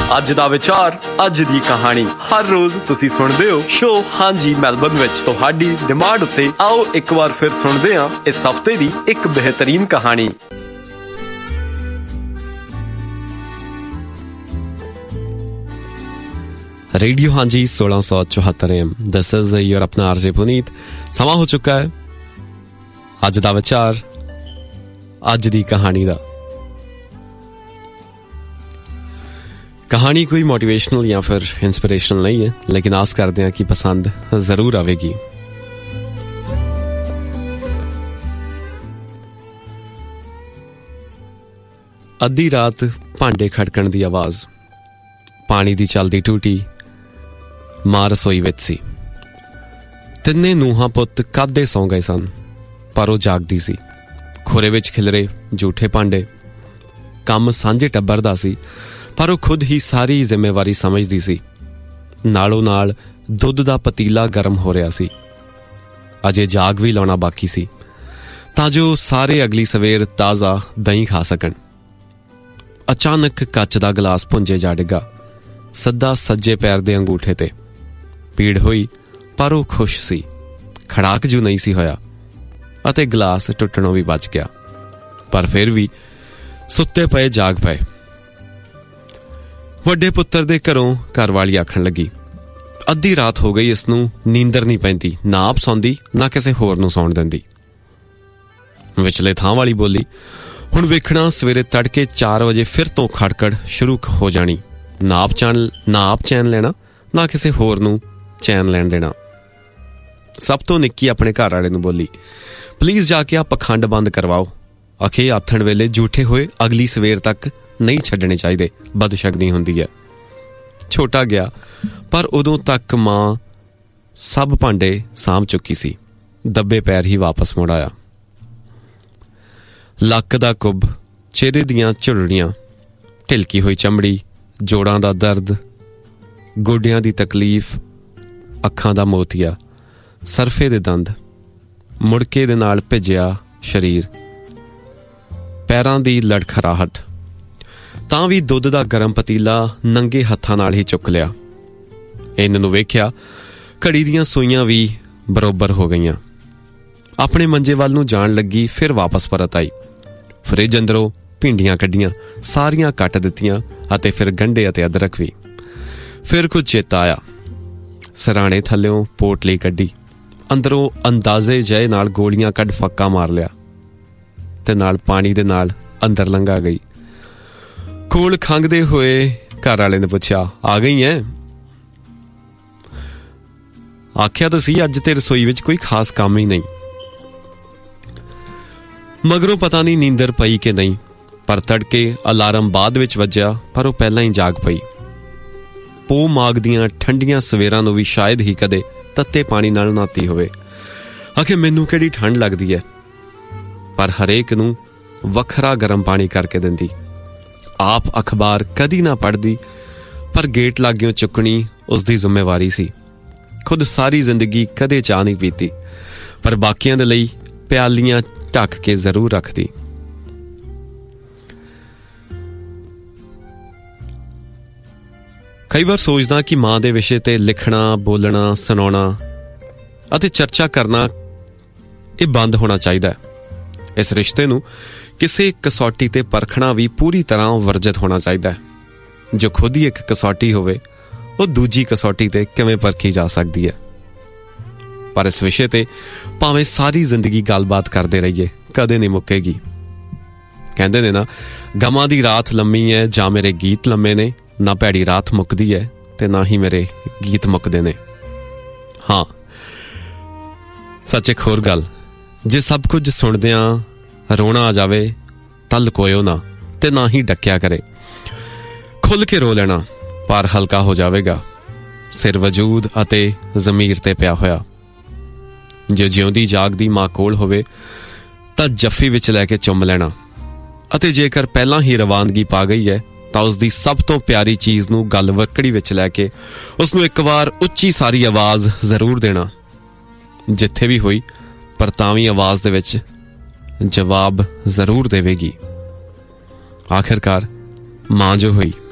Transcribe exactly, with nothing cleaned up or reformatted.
ਅੱਜ ਦਾ ਵਿਚਾਰ, ਅੱਜ ਦੀ ਕਹਾਣੀ। ਹਰ ਰੋਜ਼ ਤੁਸੀਂ ਸੁਣਦੇ ਹੋ ਸ਼ੋ ਹਾਂਜੀ ਮੈਲਬਨ ਵਿੱਚ। ਤੁਹਾਡੀ ਡਿਮਾਂਡ ਉੱਤੇ ਆਓ ਇੱਕ ਵਾਰ ਫਿਰ ਸੁਣਦੇ ਹਾਂ ਇਸ ਹਫ਼ਤੇ ਦੀ ਇੱਕ ਬਿਹਤਰੀਨ ਕਹਾਣੀ। रेडियो हांजी सोलह सौ चौहत्तर एम दिस इज योर अपना आरजे पुनीत। समा हो चुका है अज दा विचार, अज दी कहानी दा। कहानी कोई मोटिवेशनल या फिर इंस्पिरेशनल नहीं है, लेकिन आस करते हैं कि पसंद जरूर आवेगी। अद्धी रात भांडे खड़कण दी आवाज, पानी दी चलदी टूटी। मां रसोई विच सी। तिन्ने नूहां पुत्त कादे सौ गए सन, पर वो जागदी सी। खुरे विच खिलरे झूठे भांडे। काम सांझे टब्बर दा सी, पर वो खुद ही सारी जिम्मेवारी समझदी सी। नालों नाल दुध दा पतीला गर्म हो रहा सी। अजे जाग भी लाउणा बाकी सी, तां जो सारे अगली सवेर ताज़ा दही खा सकण। अचानक कच दा गिलास भुंजे जा डिगा, सदा सज्जे पैर दे अंगूठे ते। पीड़ होई, पर वो खुश सी। खड़ाक जू नहीं सी होया अते गिलास टुटणों भी बच गया, पर फिर भी सुत्ते पए जाग पए। वड्डे पुत्तर दे घरों घरवाली आखण लगी, अद्धी रात हो गई, इसनूं नींदर नहीं पैंदी, ना आप सौंदी ना किसे होर नूं सौण दिंदी। विचले थां वाली बोली, हुण वेखਣਾ सवेरे तड़के चार बजे फिर तो खड़कड़ शुरू हो जानी। ना आप चैन ना आप चैन लेना, ना किसी होर नूं चैन लैण देना। सब तो निक्की अपने घर वाले नूं बोली, प्लीज़ जाके आ पखंड बंद करवाओ। आखे आथण वेले झूठे होए अगली सवेर तक नहीं छड्डणे चाहीदे, बदशगनी हुंदी है। छोटा गया, पर उदों तक मां सब भांडे साम चुकी सी। दब्बे पैर ही वापस मुड़ आया। लक दा कुब, चेहरे दियां झुरड़ियां, ढिलकी हुई चमड़ी, जोड़ां दा दर्द, गोडियां दी तकलीफ, अखां दा मोतिया, सरफे दे दंद, मुड़के दे नाल भिजिया शरीर, पैरां दी लड़खड़ाहट। तां भी दुध दा गरम पतीला नंगे हत्थां नाल ही चुक लिया। इन्हां नूं वेखिया घड़ी दियां सूइयां भी बरोबर हो गईयां। अपने मंजे वल नूं जाण लगी, फिर वापस परत आई। फ्रिज अंदरों भिंडियां कड्डियां, सारियां कट दित्तियां अते फिर गंढे अते अदरक भी। फिर कुछ चेता आया, सराणे थल्लियों पोटली कड्डी, अंदरों अंदाजे जय नाल गोलियां कड फक्का मार लिया ते नाल पानी दे नाल अंदर लंघा गई। कोल खंघदे होए घर वाले ने पुछया, आ गई है? आख्या तो सी अज ते रसोई विच कोई खास काम ही नहीं। मगरों पता नहीं नींदर पई कि नहीं, पर तड़के अलार्म बाद विच वज्या, पर वो पहला ही जाग पई। पो माग दियां ठंडियां सवेरां नूं भी शायद ही कदे तत्ते पानी नाल नहाती होवे। आखे मैनूं किहड़ी ठंड लगदी है, पर हरेक नूं वखरा गर्म पानी करके दिंदी। आप अखबार कदी ना पढ़दी, पर गेट लागियों चुकनी उसदी जिम्मेवारी सी। खुद सारी जिंदगी कदे चाह नहीं पीती, पर बाकियां दे लई प्यालियां ढक के जरूर रखदी। कई बार सोचदा कि मां दे विषय ते लिखना, बोलना, सुनाउणा अते चर्चा करना ये बंद होना चाहिदा है। इस रिश्ते नूं किसी कसौटी ते परखना भी पूरी तरह वर्जित होना चाहिदा है। जो खुद ही एक कसौटी होवे, वो दूजी कसौटी ते किवें परखी जा सकदी है। पर इस विषय ते भावें सारी जिंदगी गलबात करते रहिए, कदे नहीं मुक्केगी। कहंदे ने ना, गमां दी रात लम्मी है, जां मेरे गीत लम्मे ने। ना भैड़ी रात मुकदी है ते ना ही मेरे गीत मुकदे ने। हाँ, सच एक होर गल, जे सब कुछ सुनदियां रोना आ जावे तां लकोयो ना ते ना ही डक्या करे। खुल के रो लेना, पर हल्का हो जावेगा। सिर वजूद अते जमीर ते पिया होया। जे जिउंदी जागदी मां कोल होवे तां जफ्फी विच लैके चुम लेना, अते जेकर पहलां ही रवानगी पा गई है तां उसदी सब तो प्यारी चीज़ नूं गल वक्कड़ी विच लैके उसनूं एक वार उच्ची सारी आवाज़ जरूर देना। जिथे भी होई, पर तां वी आवाज़ दे विच जवाब जरूर देवेगी। आखिरकार मां जो हुई